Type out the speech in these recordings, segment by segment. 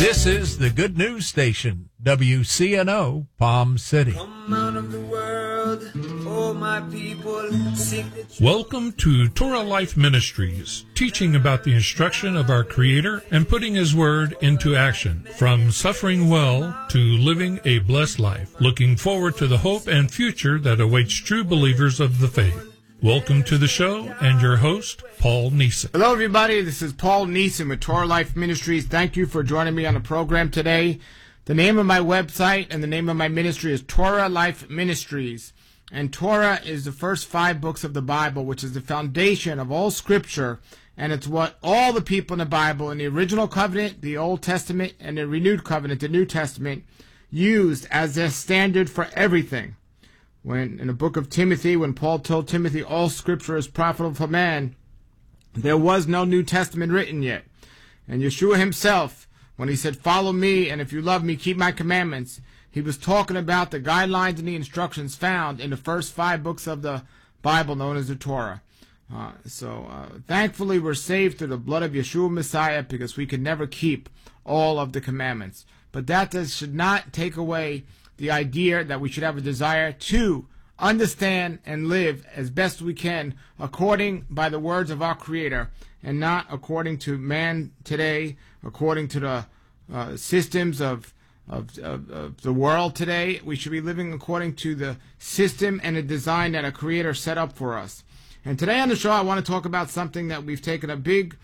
This is the Good News Station, WCNO, Palm City. Come out of the world, oh my people, sing the truth. Welcome to Torah Life Ministries, teaching about the instruction of our Creator and putting His Word into action. From suffering well to living a blessed life, looking forward to the hope and future that awaits true believers of the faith. Welcome to the show and your host, Paul Neeson. Hello, everybody. This is Paul Neeson with Torah Life Ministries. Thank you for joining me on the program today. The name of my website and the name of my ministry is Torah Life Ministries. And Torah is the first 5 books of the Bible, which is the foundation of all Scripture. And it's what all the people in the Bible, in the original covenant, the Old Testament, and the renewed covenant, the New Testament, used as their standard for everything. When in the book of Timothy, when Paul told Timothy all Scripture is profitable for man, there was no New Testament written yet. And Yeshua himself, when he said, "Follow me, and if you love me, keep my commandments," he was talking about the guidelines and the instructions found in the first 5 books of the Bible known as the Torah. Thankfully, we're saved through the blood of Yeshua Messiah because we can never keep all of the commandments. But that should not take away the idea that we should have a desire to understand and live as best we can according by the words of our Creator and not according to man today, according to the systems of the world today. We should be living according to the system and the design that a Creator set up for us. And today on the show, I want to talk about something that we've taken a big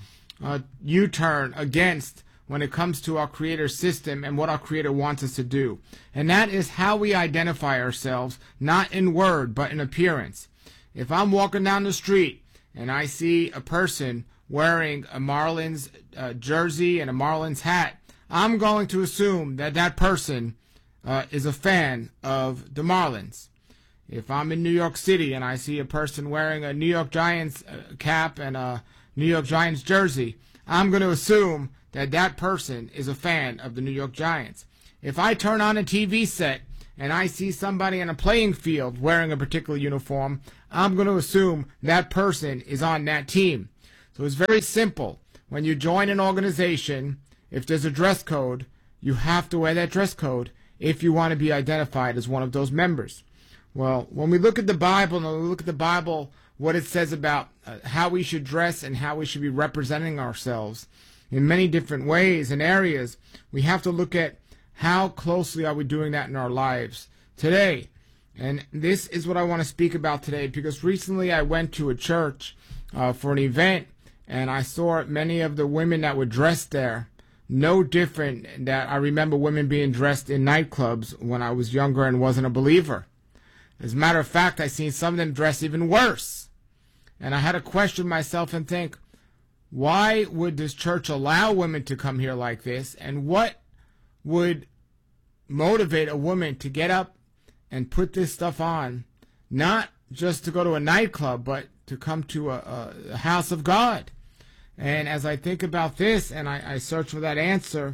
U-turn against when it comes to our Creator's system and what our Creator wants us to do. And that is how we identify ourselves, not in word, but in appearance. If I'm walking down the street and I see a person wearing a Marlins jersey and a Marlins hat, I'm going to assume that that person is a fan of the Marlins. If I'm in New York City and I see a person wearing a New York Giants cap and a New York Giants jersey, I'm going to assume that that person is a fan of the New York Giants. If I turn on a TV set and I see somebody on a playing field wearing a particular uniform, I'm going to assume that person is on that team. So it's very simple. When you join an organization, if there's a dress code, you have to wear that dress code if you want to be identified as one of those members. Well, when we look at the Bible, what it says about how we should dress and how we should be representing ourselves in many different ways and areas, we have to look at how closely are we doing that in our lives today. And this is what I want to speak about today, because recently I went to a church for an event, and I saw many of the women that were dressed there no different that I remember women being dressed in nightclubs when I was younger and wasn't a believer. As a matter of fact, I seen some of them dress even worse. And I had to question myself and think, why would this church allow women to come here like this? And what would motivate a woman to get up and put this stuff on, not just to go to a nightclub, but to come to a house of God? And as I think about this and I search for that answer,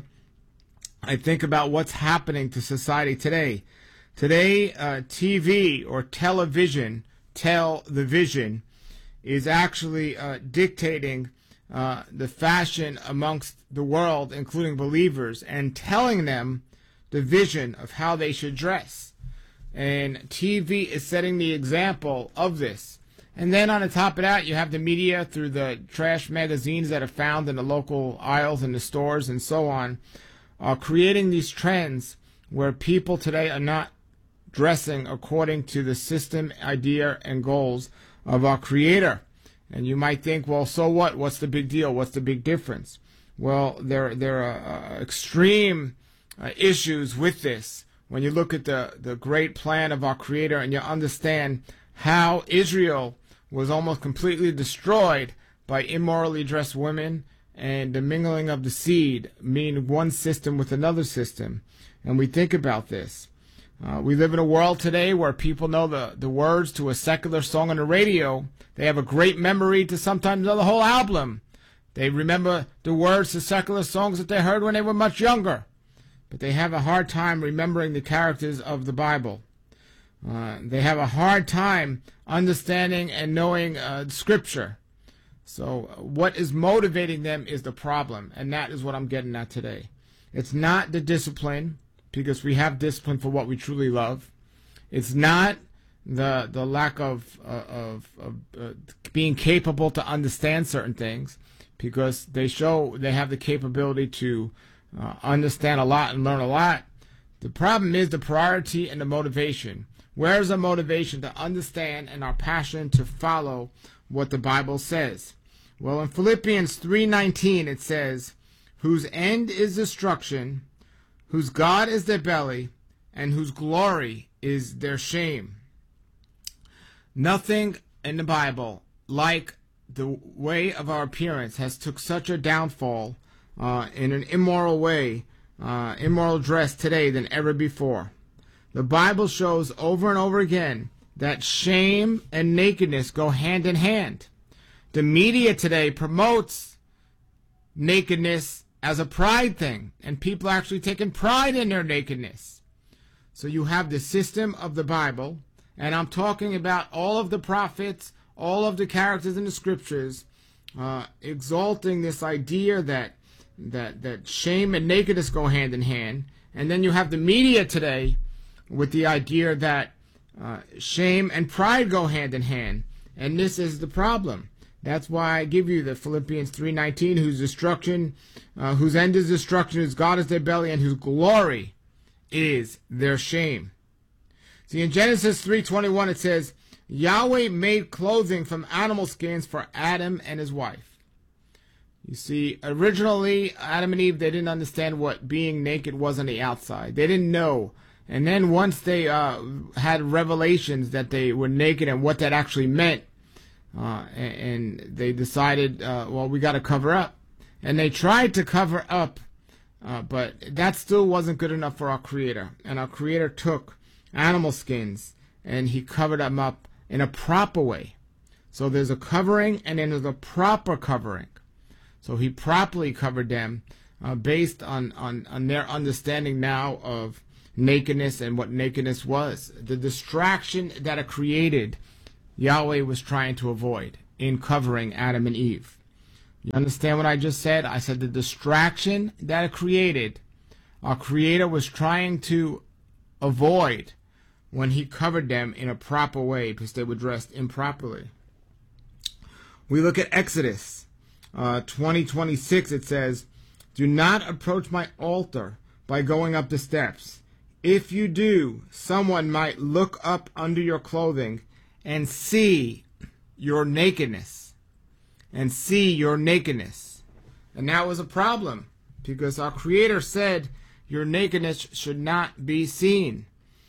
I think about what's happening to society today. Today, TV or television, the vision, is actually dictating the fashion amongst the world, including believers, and telling them the vision of how they should dress. And TV is setting the example of this. And then on the top of that, you have the media through the trash magazines that are found in the local aisles and the stores and so on, creating these trends where people today are not dressing according to the system, idea, and goals of our Creator. And you might think, well, so what? What's the big deal? What's the big difference? Well, there are extreme issues with this when you look at the great plan of our Creator and you understand how Israel was almost completely destroyed by immorally dressed women and the mingling of the seed, meaning one system with another system. And we think about this. We live in a world today where people know the words to a secular song on the radio. They have a great memory to sometimes know the whole album. They remember the words to secular songs that they heard when they were much younger. But they have a hard time remembering the characters of the Bible. They have a hard time understanding and knowing Scripture. So what is motivating them is the problem, and that is what I'm getting at today. It's not the discipline, because we have discipline for what we truly love. It's not the lack of being capable to understand certain things, because they have the capability to understand a lot and learn a lot. The problem is the priority and the motivation. Where is our motivation to understand and our passion to follow what the Bible says? Well, in Philippians 3:19 it says, whose end is destruction, whose God is their belly, and whose glory is their shame. Nothing in the Bible like the way of our appearance has took such a downfall in an immoral way, immoral dress today than ever before. The Bible shows over and over again that shame and nakedness go hand in hand. The media today promotes nakedness as a pride thing, and people are actually taking pride in their nakedness. So you have the system of the Bible, and I'm talking about all of the prophets, all of the characters in the scriptures, exalting this idea that shame and nakedness go hand in hand. And then you have the media today with the idea that shame and pride go hand in hand. And this is the problem. That's why I give you the Philippians 3:19, whose end is destruction, whose God is their belly, and whose glory is their shame. See, in Genesis 3:21 it says, Yahweh made clothing from animal skins for Adam and his wife. You see, originally, Adam and Eve, they didn't understand what being naked was on the outside. They didn't know. And then once they had revelations that they were naked and what that actually meant, and they decided, well, we got to cover up. And they tried to cover up, but that still wasn't good enough for our Creator. And our Creator took animal skins and he covered them up in a proper way. So there's a covering and then there's a proper covering. So he properly covered them based on their understanding now of nakedness and what nakedness was. The distraction that it created, Yahweh was trying to avoid in covering Adam and Eve. You understand what I just said? I said the distraction that it created, our Creator was trying to avoid when he covered them in a proper way, because they were dressed improperly. We look at Exodus 20:26. It says, do not approach my altar by going up the steps. If you do, someone might look up under your clothing and see your nakedness. And see your nakedness. And that was a problem, because our Creator said your nakedness should not be seen.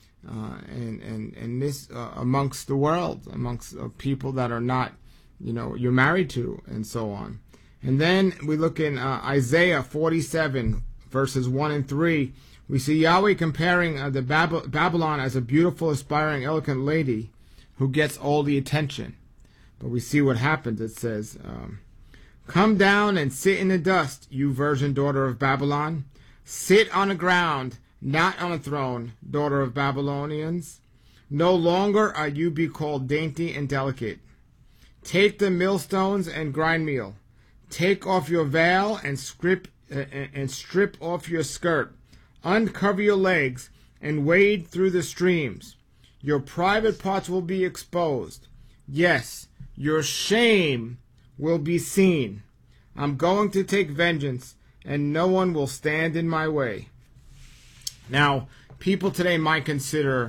And this amongst the world, amongst people that are not, you're married to, and so on. And then we look in Isaiah 47, verses 1 and 3. We see Yahweh comparing the Babylon as a beautiful, aspiring, elegant lady who gets all the attention. But we see what happens. It says, come down and sit in the dust, you virgin daughter of Babylon. Sit on the ground, not on a throne, daughter of Babylonians. No longer are you be called dainty and delicate. Take the millstones and grind meal. Take off your veil and strip off your skirt. Uncover your legs and wade through the streams. Your private parts will be exposed. Yes, your shame will be seen. I'm going to take vengeance, and no one will stand in my way. Now, people today might consider,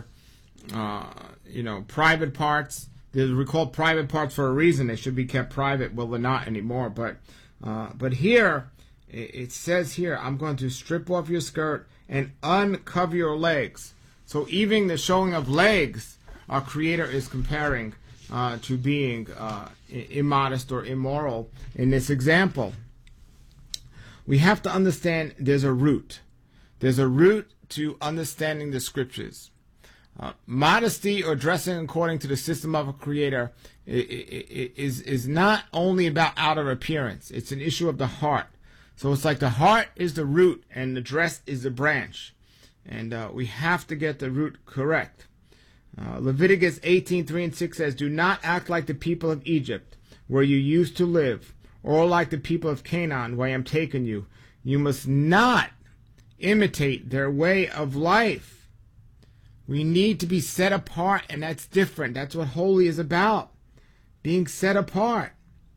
private parts. They're called private parts for a reason. They should be kept private. Well, they're not anymore. But here, it says here, I'm going to strip off your skirt and uncover your legs. So even the showing of legs, our Creator is comparing to being immodest or immoral in this example. We have to understand there's a root. There's a root to understanding the scriptures. Modesty or dressing according to the system of a Creator is not only about outer appearance. It's an issue of the heart. So it's like the heart is the root and the dress is the branch. And we have to get the root correct. Leviticus 18:3 and 6 says, do not act like the people of Egypt, where you used to live, or like the people of Canaan, where I am taking you. You must not imitate their way of life. We need to be set apart, and that's different. That's what holy is about, being set apart.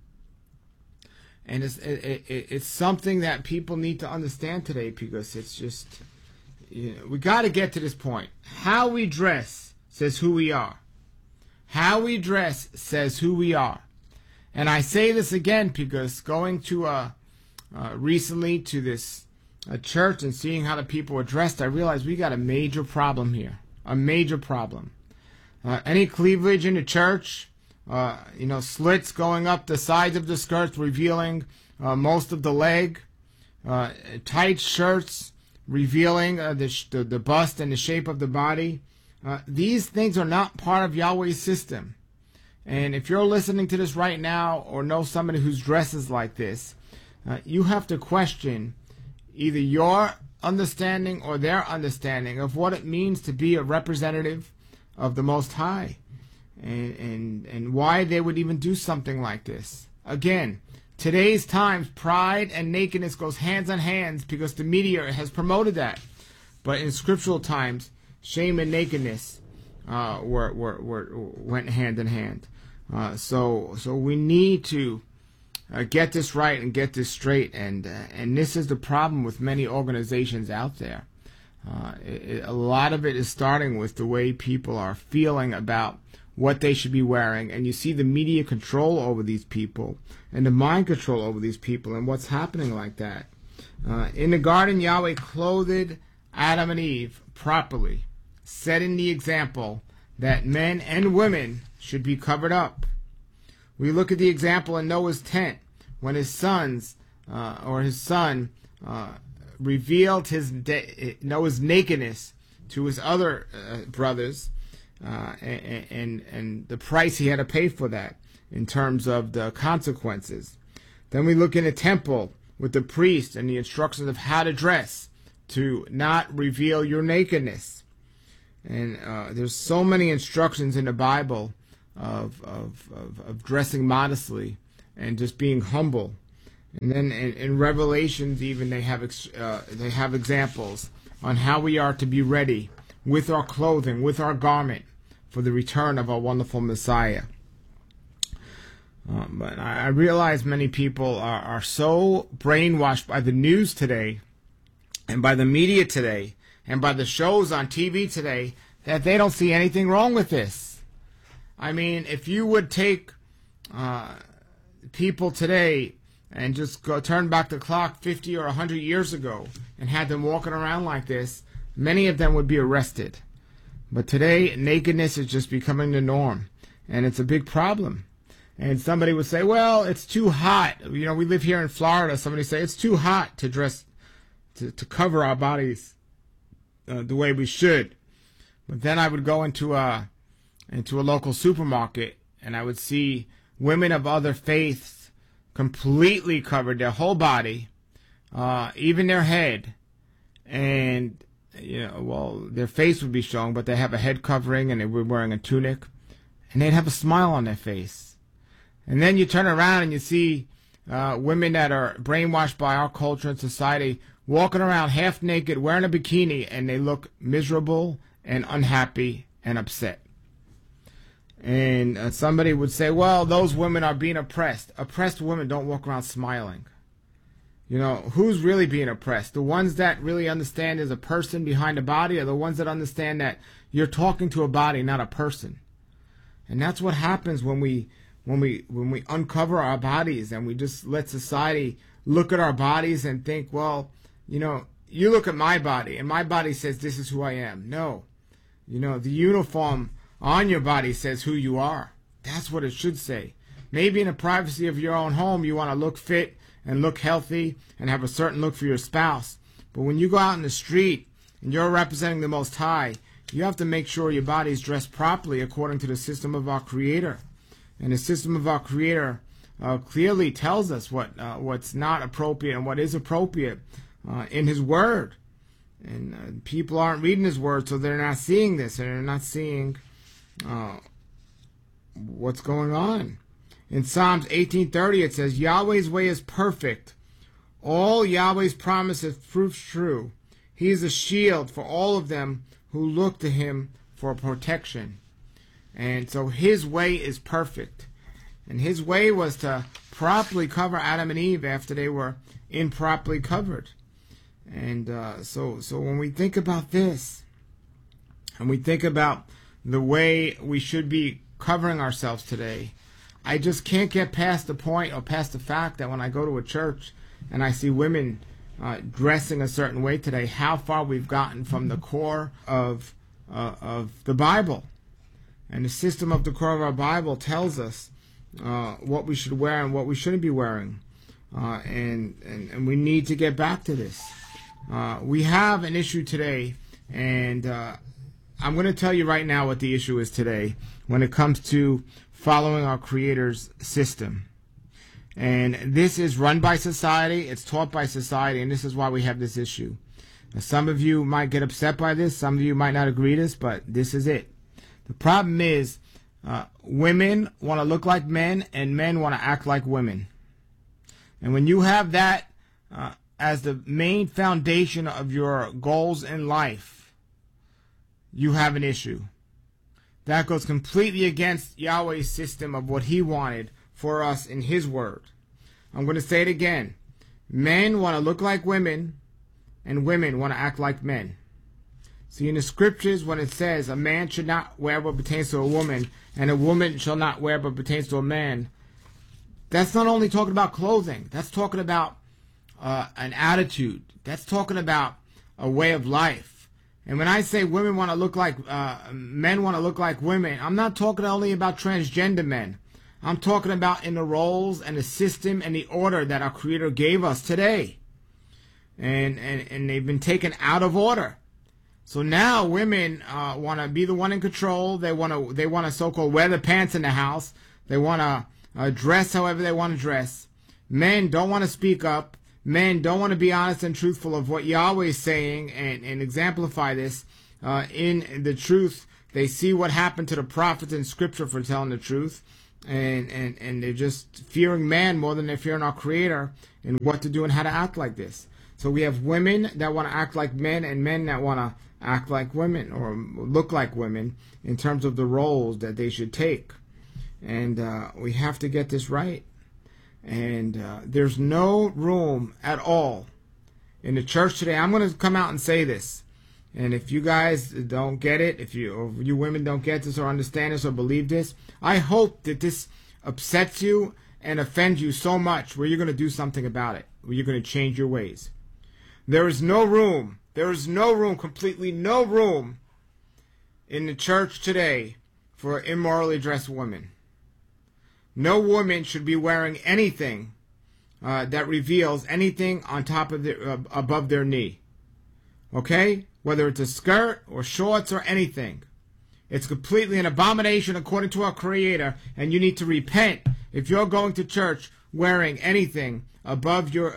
And it's something that people need to understand today, because it's just, we got to get to this point. How we dress says who we are. How we dress says who we are. And I say this again because going to recently to this church and seeing how the people were dressed, I realized we got a major problem here. A major problem. Any cleavage in the church, slits going up the sides of the skirts, revealing most of the leg, tight shirts, revealing the bust and the shape of the body. These things are not part of Yahweh's system. And if you're listening to this right now or know somebody who's dresses like this, you have to question either your understanding or their understanding of what it means to be a representative of the Most High, and why they would even do something like this. Again, today's times, pride and nakedness goes hands on hands because the media has promoted that. But in scriptural times, shame and nakedness went hand in hand. So we need to get this right and get this straight, and this is the problem with many organizations out there. A lot of it is starting with the way people are feeling about what they should be wearing, and you see the media control over these people and the mind control over these people and what's happening like that. In the garden, Yahweh clothed Adam and Eve properly, setting the example that men and women should be covered up. We look at the example in Noah's tent when his son revealed Noah's nakedness to his other brothers, and the price he had to pay for that in terms of the consequences. Then we look in a temple with the priest and the instructions of how to dress to not reveal your nakedness. And there's so many instructions in the Bible of dressing modestly and just being humble. And then in Revelations, even they have examples on how we are to be ready with our clothing, with our garment, for the return of our wonderful Messiah. But I realize many people are so brainwashed by the news today, and by the media today, and by the shows on TV today, that they don't see anything wrong with this. I mean, if you would take people today and just turn back the clock 50 or 100 years ago and had them walking around like this, many of them would be arrested. But today, nakedness is just becoming the norm, and it's a big problem. And somebody would say, well, it's too hot. We live here in Florida. Somebody say it's too hot to dress, to cover our bodies the way we should. But then I would go into a local supermarket, and I would see women of other faiths completely covered their whole body, even their head, and their face would be shown, but they have a head covering and they were wearing a tunic, and they'd have a smile on their face. And then you turn around and you see women that are brainwashed by our culture and society walking around half naked, wearing a bikini, and they look miserable and unhappy and upset. And somebody would say, well, those women are being oppressed. Oppressed women don't walk around smiling. Who's really being oppressed? The ones that really understand there's a person behind the body, or the ones that understand that you're talking to a body, not a person? And that's what happens when we uncover our bodies and we just let society look at our bodies and think, well, you look at my body and my body says this is who I am. No. The uniform on your body says who you are. That's what it should say. Maybe in the privacy of your own home you want to look fit and look healthy and have a certain look for your spouse. But when you go out in the street and you're representing the Most High, you have to make sure your body is dressed properly according to the system of our Creator. And the system of our Creator clearly tells us what's not appropriate and what is appropriate in His Word. And people aren't reading His Word, so they're not seeing this, and they're not seeing what's going on. In Psalms 18:30, it says, Yahweh's way is perfect. All Yahweh's promises prove true. He is a shield for all of them who look to him for protection. And so his way is perfect. And his way was to properly cover Adam and Eve after they were improperly covered. And so when we think about this, and we think about the way we should be covering ourselves today, I just can't get past the point or past the fact that when I go to a church and I see women dressing a certain way today, how far we've gotten from the core of the Bible. And the system of the core of our Bible tells us what we should wear and what we shouldn't be wearing. And we need to get back to this. We have an issue today, and I'm going to tell you right now what the issue is today when it comes to following our Creator's system. And this is run by society, it's taught by society, and this is why we have this issue. Now, some of you might get upset by this, some of you might not agree with this, but this is it. The problem is women want to look like men and men want to act like women. And when you have that as the main foundation of your goals in life, you have an issue. That goes completely against Yahweh's system of what he wanted for us in his word. I'm going to say it again. Men want to look like women and women want to act like men. See, in the scriptures, when it says a man should not wear what pertains to a woman and a woman shall not wear what pertains to a man, that's not only talking about clothing. That's talking about an attitude. That's talking about a way of life. And when I say women want to look like men want to look like women, I'm not talking only about transgender men. I'm talking about in the roles and the system and the order that our Creator gave us today. And they've been taken out of order. So now women want to be the one in control. They want to so-called wear the pants in the house. They want to dress however they want to dress. Men don't want to speak up. Men don't want to be honest and truthful of what Yahweh is saying and exemplify this in the truth. They see what happened to the prophets in Scripture for telling the truth. And they're just fearing man more than they're fearing our Creator and what to do and how to act like this. So we have women that want to act like men and men that want to act like women or look like women in terms of the roles that they should take. And we have to get this right. And there's no room at all in the church today. I'm going to come out and say this. And if you guys don't get it, if you women don't get this or understand this or believe this, I hope that this upsets you and offends you so much where you're going to do something about it, where you're going to change your ways. There is no room, completely no room in the church today for immorally dressed women. No woman should be wearing anything that reveals anything on top of above their knee. Okay? Whether it's a skirt or shorts or anything. It's completely an abomination according to our Creator, and you need to repent if you're going to church wearing anything above your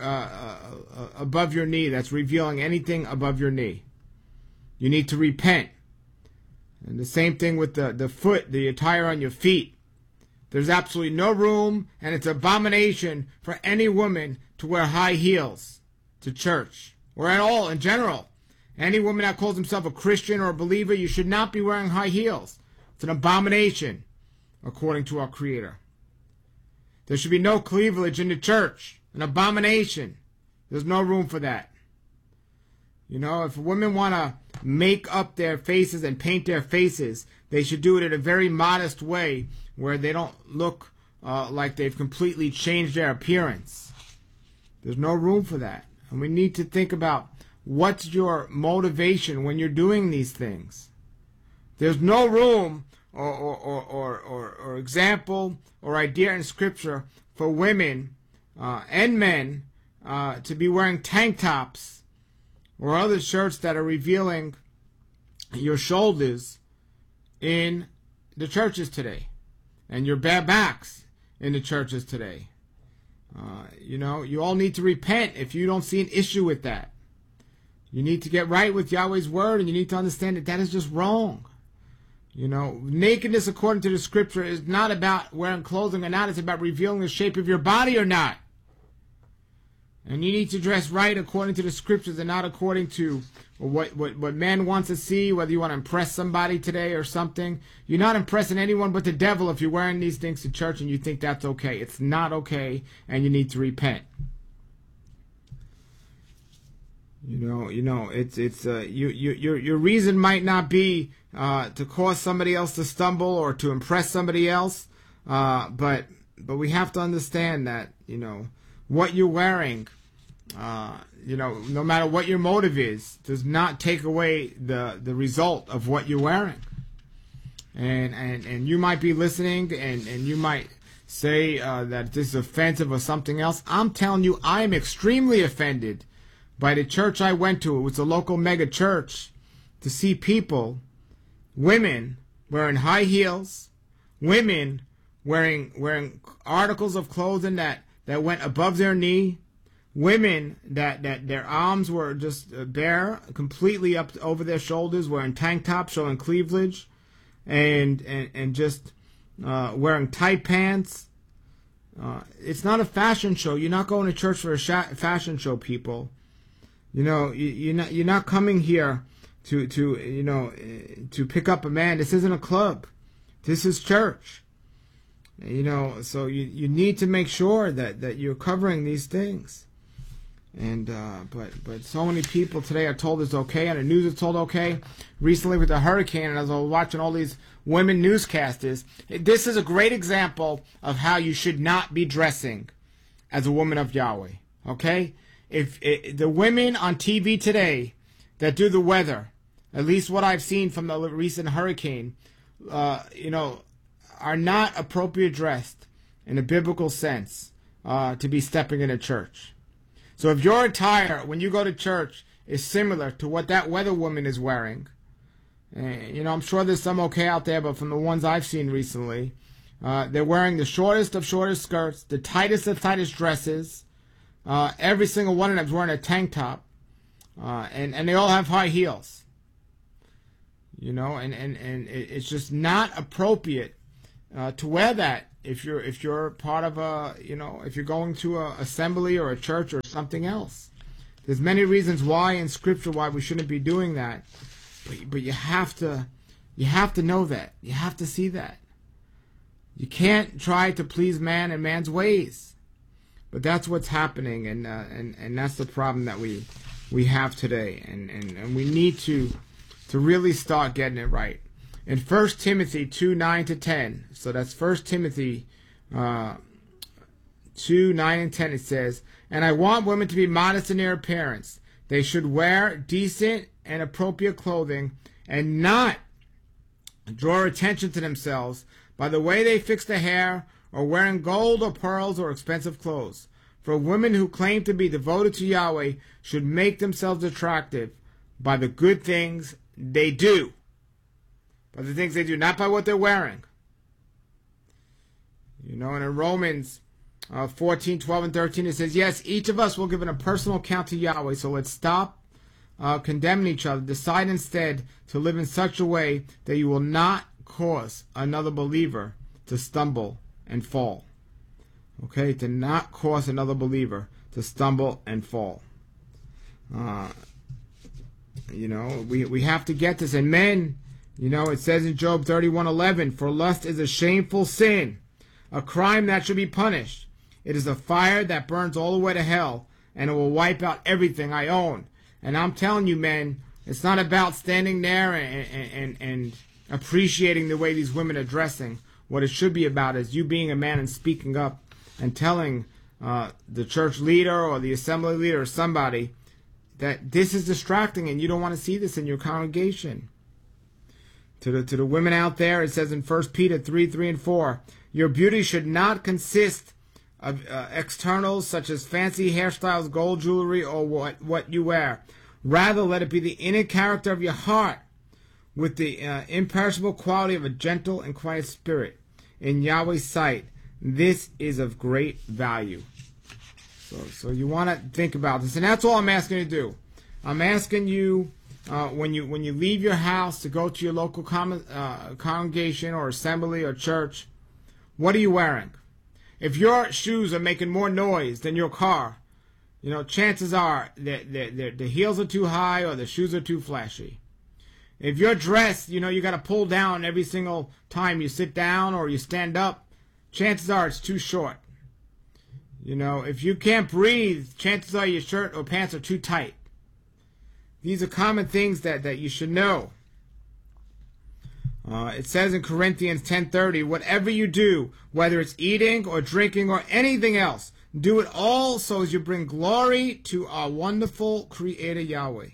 knee that's revealing anything above your knee. You need to repent. And the same thing with the foot, the attire on your feet. There's absolutely no room, and it's an abomination for any woman to wear high heels to church, or at all in general. Any woman that calls himself a Christian or a believer, you should not be wearing high heels. It's an abomination, according to our Creator. There should be no cleavage in the church. An abomination. There's no room for that. You know, if women want to make up their faces and paint their faces, they should do it in a very modest way where they don't look like they've completely changed their appearance. There's no room for that. And we need to think about what's your motivation when you're doing these things. There's no room or example or idea in Scripture for women and men to be wearing tank tops or other shirts that are revealing your shoulders in the churches today and your bare backs in the churches today. You know, you all need to repent if you don't see an issue with that. You need to get right with Yahweh's word, and you need to understand that that is just wrong. You know, nakedness according to the Scripture is not about wearing clothing or not. It's about revealing the shape of your body or not. And you need to dress right according to the scriptures and not according to what man wants to see, whether you want to impress somebody today or something. You're not impressing anyone but the devil if you're wearing these things to church and you think that's okay. It's not okay, and you need to repent. Your reason might not be to cause somebody else to stumble or to impress somebody else, but we have to understand that what you're wearing, no matter what your motive is, does not take away the result of what you're wearing. And you might be listening, and you might say that this is offensive or something else. I'm telling you, I am extremely offended by the church I went to. It was a local mega church, to see people, women wearing high heels, women wearing articles of clothing that went above their knee, women that their arms were just bare, completely up over their shoulders, wearing tank tops showing cleavage, and just wearing tight pants. It's not a fashion show. You're not going to church for a fashion show, people. You're not coming here to pick up a man. This isn't a club. This is church. So you need to make sure that you're covering these things. And but so many people today are told it's okay, and the news is told okay. Recently with the hurricane, and as I was watching all these women newscasters, this is a great example of how you should not be dressing as a woman of Yahweh. Okay? If the women on TV today that do the weather, at least what I've seen from the recent hurricane, are not appropriate dressed in a biblical sense to be stepping into church. So if your attire when you go to church is similar to what that weather woman is wearing, I'm sure there's some okay out there, but from the ones I've seen recently, they're wearing the shortest of shortest skirts, the tightest of tightest dresses. Every single one of them is wearing a tank top, and they all have high heels. And it's just not appropriate to wear that if you're part of if you're going to a assembly or a church or something else. There's many reasons why in Scripture why we shouldn't be doing that, but you have to know that. You have to see that. You can't try to please man and man's ways. But that's what's happening, and that's the problem that we have today, and we need to really start getting it right. In 1 Timothy 2:9-10, so that's 1 Timothy 2:9-10, it says, "And I want women to be modest in their appearance. They should wear decent and appropriate clothing, and not draw attention to themselves by the way they fix their hair, or wearing gold or pearls or expensive clothes. For women who claim to be devoted to Yahweh should make themselves attractive by the good things they do." By the things they do, not by what they're wearing. And in Romans 14:12 and 13, it says, "Yes, each of us will give a personal account to Yahweh, so let's stop condemning each other. Decide instead to live in such a way that you will not cause another believer to stumble and fall." Okay, to not cause another believer to stumble and fall. We have to get this. And men, it says in Job 31:11, "For lust is a shameful sin, a crime that should be punished. It is a fire that burns all the way to hell, and it will wipe out everything I own." And I'm telling you, men, it's not about standing there and appreciating the way these women are dressing. What it should be about is you being a man and speaking up and telling the church leader or the assembly leader or somebody that this is distracting and you don't want to see this in your congregation. To the women out there, it says in 1 Peter 3:3 and 4, "Your beauty should not consist of externals such as fancy hairstyles, gold jewelry, or what you wear. Rather, let it be the inner character of your heart, with the imperishable quality of a gentle and quiet spirit. In Yahweh's sight, this is of great value." So you want to think about this, and that's all I'm asking you to do. I'm asking you when you leave your house to go to your local congregation or assembly or church, what are you wearing? If your shoes are making more noise than your car, chances are that the heels are too high or the shoes are too flashy. If you're dressed, you got to pull down every single time you sit down or you stand up, chances are it's too short. If you can't breathe, chances are your shirt or pants are too tight. These are common things that you should know. It says in Corinthians 10:30, whatever you do, whether it's eating or drinking or anything else, do it all so as you bring glory to our wonderful Creator Yahweh.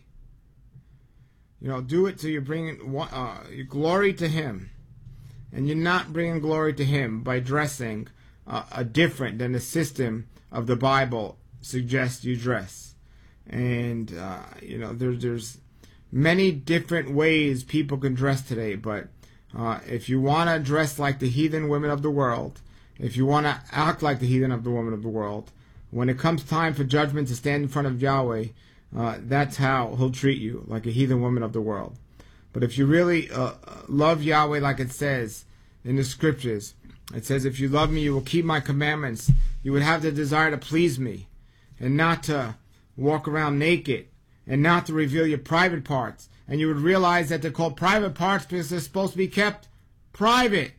Do it so you're bringing glory to Him. And you're not bringing glory to Him by dressing different than the system of the Bible suggests you dress. And, there's many different ways people can dress today, but if you want to dress like the heathen women of the world, if you want to act like the heathen of the women of the world, when it comes time for judgment to stand in front of Yahweh, that's how He'll treat you, like a heathen woman of the world. But if you really love Yahweh like it says in the scriptures, it says, if you love me, you will keep my commandments. You would have the desire to please me and not to walk around naked and not to reveal your private parts. And you would realize that they're called private parts because they're supposed to be kept private.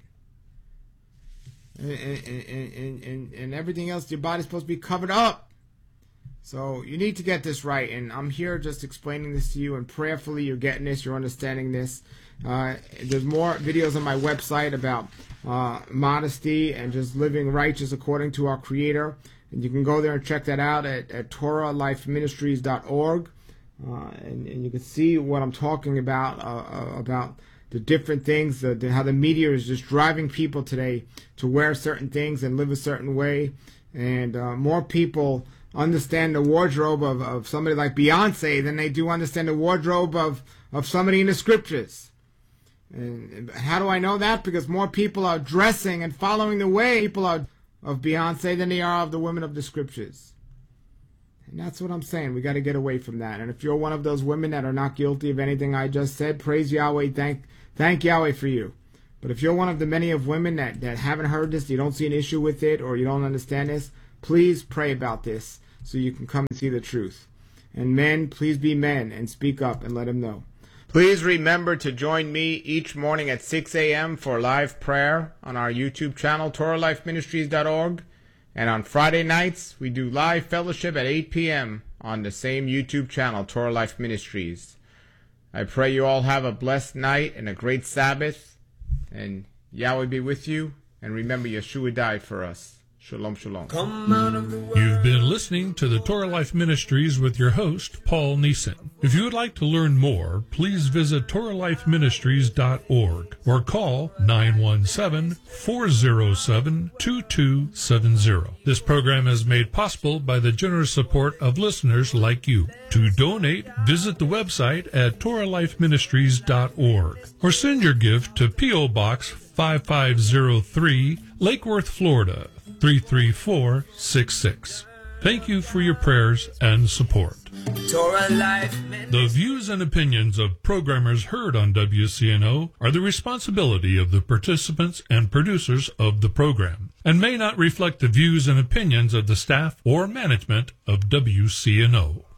And everything else, your body's supposed to be covered up. So you need to get this right. And I'm here just explaining this to you. And prayerfully, you're getting this. You're understanding this. There's more videos on my website about modesty and just living righteous according to our Creator. And you can go there and check that out at TorahLifeMinistries.org. And you can see what I'm talking about the different things, how the media is just driving people today to wear certain things and live a certain way. And more people understand the wardrobe of somebody like Beyonce than they do understand the wardrobe of somebody in the scriptures. And how do I know that? Because more people are dressing and following the way people are of Beyonce than they are of the women of the scriptures. And that's what I'm saying. We got to get away from that. And if you're one of those women that are not guilty of anything I just said, praise Yahweh, thank Yahweh for you. But if you're one of the many of women that haven't heard this, you don't see an issue with it, or you don't understand this, please pray about this so you can come and see the truth. And men, please be men and speak up and let them know. Please remember to join me each morning at 6 a.m. for live prayer on our YouTube channel, TorahLifeMinistries.org. And on Friday nights, we do live fellowship at 8 p.m. on the same YouTube channel, Torah Life Ministries. I pray you all have a blessed night and a great Sabbath. And Yahweh be with you. And remember, Yeshua died for us. Shalom, shalom. You've been listening to the Torah Life Ministries with your host, Paul Neeson. If you would like to learn more, please visit TorahLifeMinistries.org or call 917-407-2270. This program is made possible by the generous support of listeners like you. To donate, visit the website at TorahLifeMinistries.org or send your gift to P.O. Box 5503, Lake Worth, Florida, 33466. Thank you for your prayers and support. The views and opinions of programmers heard on WCNO are the responsibility of the participants and producers of the program and may not reflect the views and opinions of the staff or management of WCNO.